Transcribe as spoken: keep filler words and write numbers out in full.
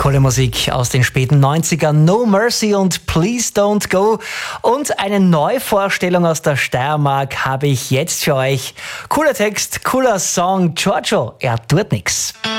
Coole Musik aus den späten neunzigern, No Mercy und Please Don't Go. Und eine Neuvorstellung aus der Steiermark habe ich jetzt für euch. Cooler Text, cooler Song, Giorgio, er tut nix.